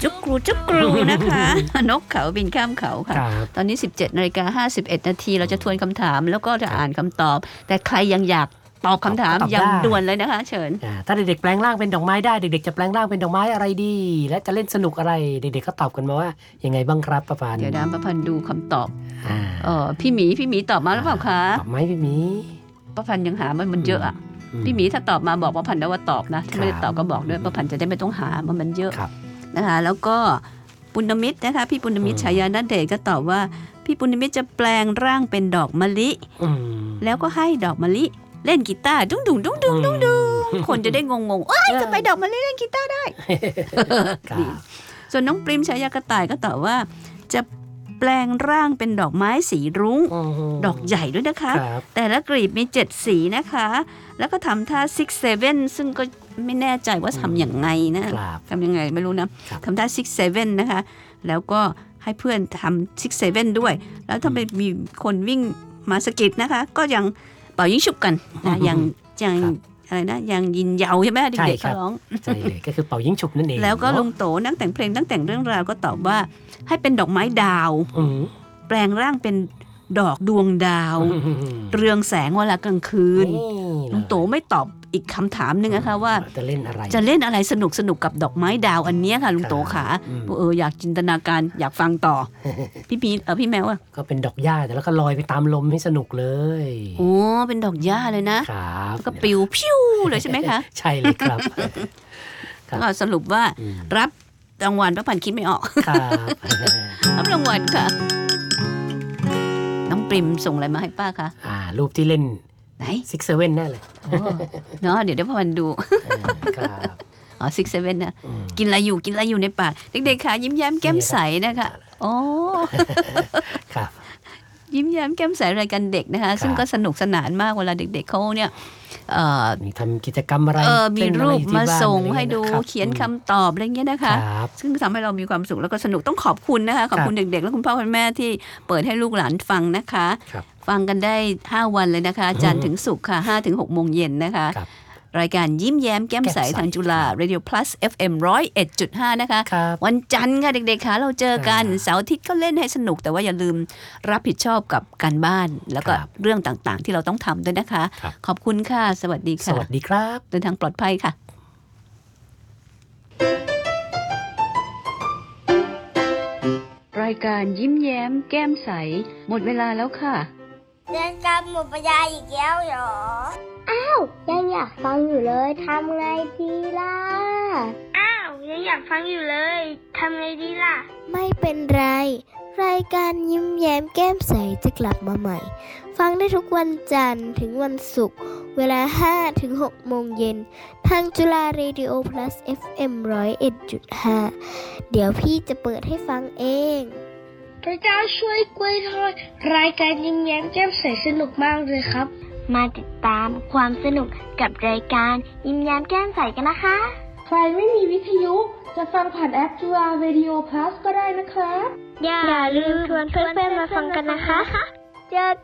จุกรูนะคะนกเขาบินข้ามเขาค่ะตอนนี้ 17:51 นาทีเราจะทวนคำถามแล้วก็จะอ่านคำตอบแต่ใครยังอยากตอบคำถามอย่างด่วนเลยนะคะเชิญถ้าเด็กๆแปลงร่างเป็นดอกไม้ได้เด็กๆจะแปลงร่างเป็นดอกไม้อะไรดีและจะเล่นสนุกอะไรเด็กๆก็ตอบกันมาว่ายังไงบ้างครับป้าพันธุ์เดี๋ยวนะป้าพันธุ์ดูคำตอบพี่หมีตอบมาหรือเปล่าคะตอบไหมพี่หมีป้าพันธุ์ยังหามันเยอะอ่ะพี่หมีถ้าตอบมาบอกป้าพันธุ์ได้ว่าตอบนะถ้าไม่ได้ตอบก็บอกด้วยป้าพันธุ์จะได้ไม่ต้องหามันเยอะนะคะแล้วก็ปุณณมิตรนะคะพี่ปุณณมิตรฉายาณเดชน์ก็ตอบว่าพี่ปุณณมิตรจะแปลงร่างเป็นดอกมะลิแล้วก็ให้ดอกมะลิเล่นกีตาร์ดุ้งคนจะได้งงเอ้ยทำไมดอกมะลิเล่นกีตาร์ได้ ส่วนน้องปริมฉายากระต่ายก็ตอบว่าจะแปลงร่างเป็นดอกไม้สีรุ้งดอกใหญ่ด้วยนะคะแต่ละกลีบมี7สีนะคะแล้วก็ทำท่า6-7ซึ่งก็ไม่แน่ใจว่าทำอย่างไงนะทำยังไงไม่รู้นะทำท่า6-7นะคะแล้วก็ให้เพื่อนทำ6-7ด้วยแล้วถ้าไปมีคนวิ่งมาสะกิดนะคะก็ยังเป่ายิงฉุบกันนะยังอะไรนะยังยินเยาใช่ไหมเด็กๆเขาร้องใช่เลยก็คือเป่ายิงฉุบนั่นเองแล้วก็ลุงโตนักแต่งเพลงนักแต่งเรื่องราวก็ตอบว่าให้เป็นดอกไม้ดาวแปลงร่างเป็นดอกดวงดาวเรืองแสงเวลากลางคืนลุงโตไม่ตอบอีกคำถามนึงนะคะว่าจะเล่นอะไรสนุกกับดอกไม้ดาวอันนี้ค่ะลุงโตขาอยากจินตนาการอยากฟังต่อพี่แมวอ่ะก็เป็นดอกหญ้าแต่แล้วก็ลอยไปตามลมให้สนุกเลยโอ้เป็นดอกหญ้าเลยนะครับแล้วก็ปลิวพิ้วเลยใช่ไหมคะใช่เลยครับก็สรุปว่ารับรางวัลป้าพันธุ์คิดไม่ออกรับรางวัลค่ะน้องปริมส่งอะไรมาให้ป้าคะรูปที่เล่นไหน 6-7แน่เลยเนาะเดี๋ยวป้าพันธุ์ดู6-7นะกินอะไรอยู่ในปากเด็กๆค่ะยิ้มแย้มแก้มใสนะคะโอ้ครับยิ้มแย้มแก้มใสรายการเด็กนะคะซึ่งก็สนุกสนานมากเวลาเด็กๆเขาเนี่ยมีทำกิจกรรมอะไรมีรูปมาส่งให้ดูเขียนคำตอบอะไรเงี้ยนะคะซึ่งทำให้เรามีความสุขแล้วก็สนุกต้องขอบคุณนะคะขอบคุณเด็กๆและคุณพ่อคุณแม่ที่เปิดให้ลูกหลานฟังนะคะฟังกันได้5วันเลยนะคะจันทร์ถึงศุกร์ค่ะ 5-6 โมงเย็นนะคะรายการยิ้มแย้มแก้มใสทางจุฬา Radio Plus FM 101.5 นะคะวันจันทร์ค่ะเด็กๆค่ะเราเจอกันเสาร์อาทิตย์ก็เล่นให้สนุกแต่ว่าอย่าลืมรับผิดชอบกับการบ้านแล้วก็เรื่องต่างๆที่เราต้องทำด้วยนะคะขอบคุณค่ะสวัสดีค่ะสวัสดีครับเดินทางปลอดภัยค่ะรายการยิ้มแย้มแก้มใสหมดเวลาแล้วค่ะเรียนการหมดปัญญาอีกแล้วเหรออ้าวยังอยากฟังอยู่เลยทำไงดีล่ะยังอยากฟังอยู่เลยทำไงดีล่ะไม่เป็นไรรายการยิ้มแย้มแก้มใสจะกลับมาใหม่ฟังได้ทุกวันจันทร์ถึงวันศุกร์เวลา 5-6 โมงเย็นทางจุฬา Radio Plus FM 101.5 เดี๋ยวพี่จะเปิดให้ฟังเองพระเจ้าช่วยกล้วยทอดรายการยิ้มแย้มแก้มใสสนุกมากเลยครับมาติดตามความสนุกกับรายการยิ้มแย้มแก้มใสกันนะคะใครไม่มีวิทยุจะฟังผ่านแอปจุฬา Radio Plus ก็ได้นะครับอย่าลืมชวนเพื่อนๆมาฟังกันนะคะ